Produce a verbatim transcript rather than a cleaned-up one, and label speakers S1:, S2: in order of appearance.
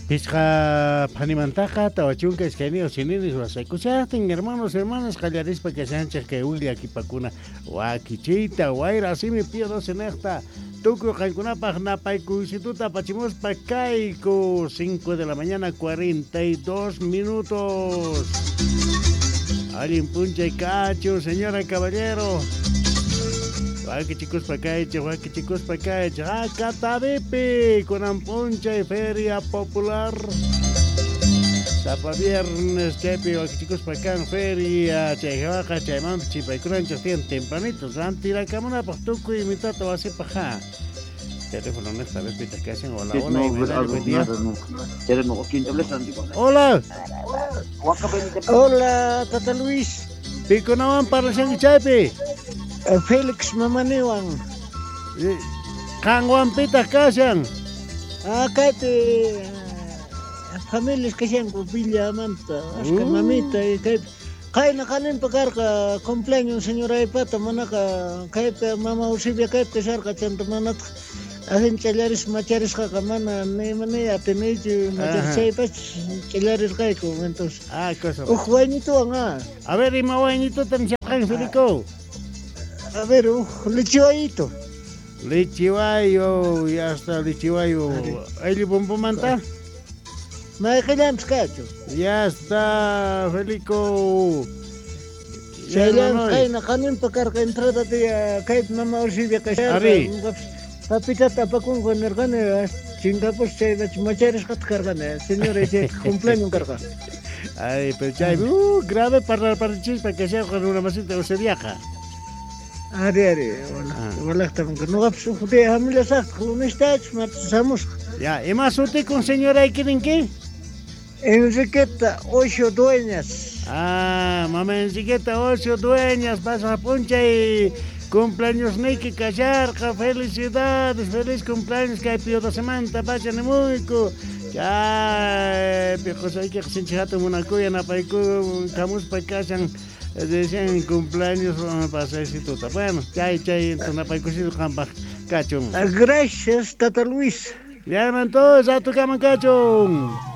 S1: Pisca Panimantaja, Tawachunca, Escanio, Sininis, Wasaicuchatin, hermanos, hermanas, Callarispa, que Sánchez, que Ulia, Kipacuna, Huaquichita, Guaira, así me pido dos en esta. Tucu, Cancunapa, Napaiku, Instituta, Pachimos, Pacaico, cinco de la mañana, cuarenta y dos minutos. Alguien puncha y cacho, señora y caballero. Guaki chicos pa' acá, guaki chicos pa' acá, Acatabepe, con ampuncha y feria popular. Sapa viernes, chepi, guaki chicos pa' acá en feria, chejaja, chaimam, chipaycuran, chastien, tempranitos, antira, camona, pastuco y mitad, va a ser paja. Teléfono en esta vez, pita, que hacen, hola, hola, y buen día. Hola.
S2: Hola, Tata Luis.
S1: Pico no van para el chapi.
S2: Felix Mamaniwan.
S1: Kangwan pita kasan.
S2: Acá te familias que sean con Villa Manta, hasta mamita y que kaina kanin pakarka cumpleaños señora Ipata manaka kaipe mama usibia kaipe sarka chanta manak ahin chalaris macharis ka mana ne mane ateneju macharis pas chalaris kaiko entonces
S1: ah cosa
S2: uh buenito nga
S1: a ver y mawainito tan chakan Felico.
S2: A ver, uh, lichihuayito.
S1: Lichihuayo, ya está, lichihuayo. ¿Ahí le pompo manta?
S2: Me quedamos cacho.
S1: Ya está, Felico.
S2: Ya no hay na kanin pakar ka entrada de kait mama ursilya ka shar.
S1: Ari.
S2: Papita tapakun con ergane chinga pues se machares kat kargane. Señor, ese cumpleaños carga.
S1: Ay, pero ya, uh, grave para para chispa que sea con una masita o se viaja.
S2: Ari ari, wala estamos que no gapsu de familia sa, no está, matamos.
S1: Ya, ¿y más usted con señora quieren qué?
S2: Enriqueta, ocho dueñas.
S1: Ah, mamá Enriqueta, ocho dueñas, pasa puncha y cumpleaños no hay que callar, felicidades, feliz cumpleaños, que hay pío de semana, pasen muy ya, pijos hay que se enchejate una cuya, na paiku, camus pa casan. Decían cumpleaños para hacer situta. Bueno, ya ya entonces para cosir campa cachón.
S2: Gracias, Tata Luis.
S1: Ya man todos a tu cama cachón.